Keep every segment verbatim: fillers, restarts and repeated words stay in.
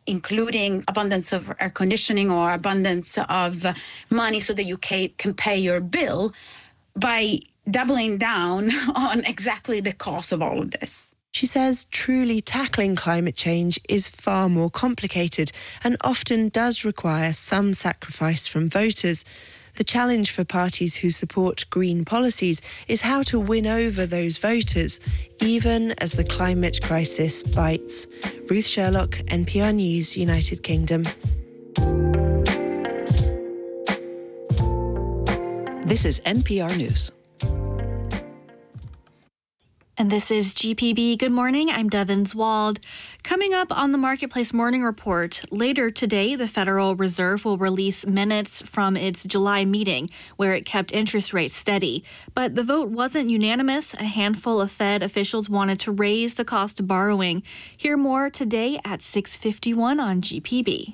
including abundance of air conditioning or abundance of uh, money so that you ca- can pay your bill, by doubling down on exactly the cost of all of this. She says truly tackling climate change is far more complicated and often does require some sacrifice from voters. The challenge for parties who support green policies is how to win over those voters, even as the climate crisis bites. Ruth Sherlock, N P R News, United Kingdom. This is N P R News. And this is G P B. Good morning. I'm Devin Zwald. Coming up on the Marketplace Morning Report, later today, the Federal Reserve will release minutes from its July meeting, where it kept interest rates steady. But the vote wasn't unanimous. A handful of Fed officials wanted to raise the cost of borrowing. Hear more today at six fifty-one on G P B.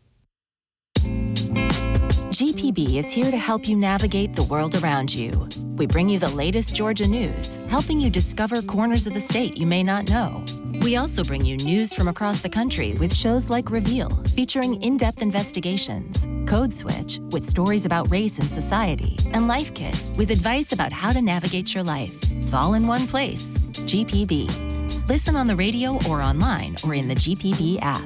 G P B is here to help you navigate the world around you. We bring you the latest Georgia news, helping you discover corners of the state you may not know. We also bring you news from across the country with shows like Reveal, featuring in-depth investigations, Code Switch, with stories about race and society, and Life Kit, with advice about how to navigate your life. It's all in one place. G P B. Listen on the radio or online or in the G P B app.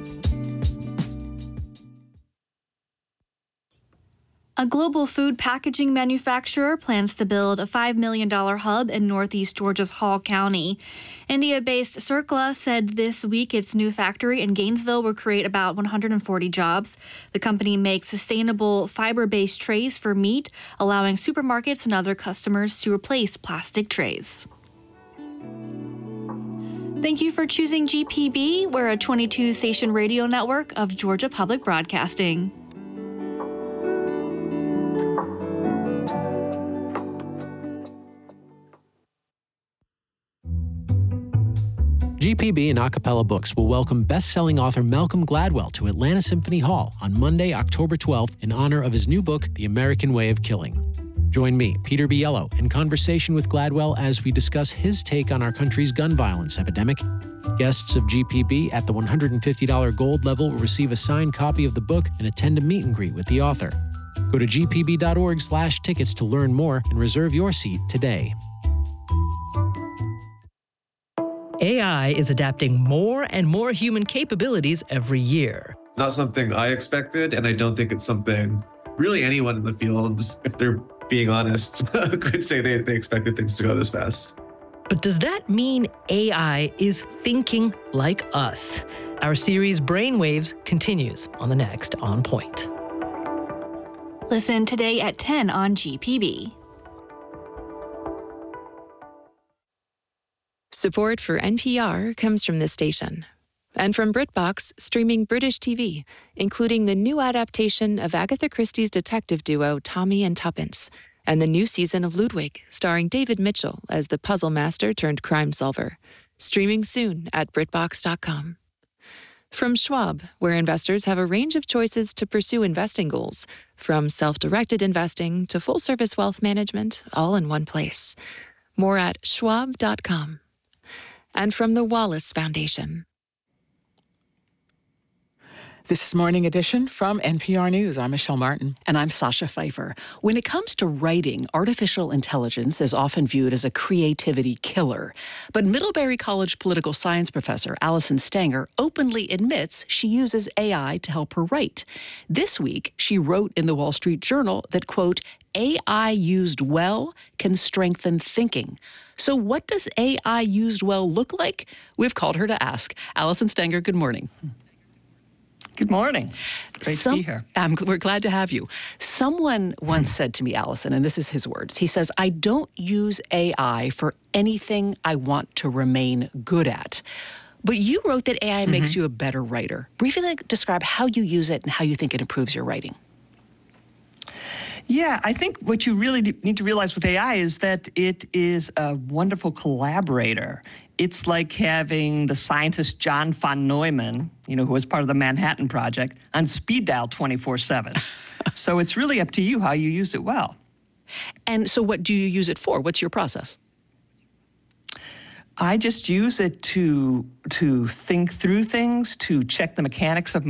A global food packaging manufacturer plans to build a five million dollars hub in northeast Georgia's Hall County. India-based Circla said this week its new factory in Gainesville will create about one hundred forty jobs. The company makes sustainable fiber-based trays for meat, allowing supermarkets and other customers to replace plastic trays. Thank you for choosing G P B. We're a twenty-two station radio network of Georgia Public Broadcasting. G P B and Acapella Books will welcome best-selling author Malcolm Gladwell to Atlanta Symphony Hall on Monday, October twelfth, in honor of his new book, The American Way of Killing. Join me, Peter Biello, in conversation with Gladwell as we discuss his take on our country's gun violence epidemic. Guests of G P B at the one hundred fifty dollars gold level will receive a signed copy of the book and attend a meet and greet with the author. Go to g p b dot org slash tickets to learn more and reserve your seat today. A I is adapting more and more human capabilities every year. It's not something I expected, and I don't think it's something really anyone in the field, if they're being honest, could say they, they expected things to go this fast. But does that mean A I is thinking like us? Our series Brainwaves continues on the next On Point. Listen today at ten on G P B. Support for N P R comes from this station and from BritBox, streaming British T V, including the new adaptation of Agatha Christie's detective duo Tommy and Tuppence, and the new season of Ludwig, starring David Mitchell as the puzzle master turned crime solver. Streaming soon at Britbox dot com. From Schwab, where investors have a range of choices to pursue investing goals, from self-directed investing to full-service wealth management, all in one place. More at schwab dot com. And from the Wallace Foundation. This is Morning Edition from N P R News. I'm Michelle Martin. And I'm Sasha Pfeiffer. When it comes to writing, artificial intelligence is often viewed as a creativity killer. But Middlebury College political science professor Allison Stanger openly admits she uses A I to help her write. This week, she wrote in the Wall Street Journal that, quote, A I used well can strengthen thinking. So what does A I used well look like? We've called her to ask. Allison Stanger, good morning. Good morning. Great Some, to be here. Um, we're glad to have you. Someone once said to me, Allison, and this is his words, he says, I don't use A I for anything I want to remain good at. But you wrote that A I mm-hmm. makes you a better writer. Briefly describe how you use it and how you think it improves your writing. Yeah, I think what you really need to realize with A I is that it is a wonderful collaborator. It's like having the scientist John von Neumann, you know, who was part of the Manhattan Project, on speed dial twenty-four seven. So it's really up to you how you use it well. And so what do you use it for? What's your process? I just use it to to think through things, to check the mechanics of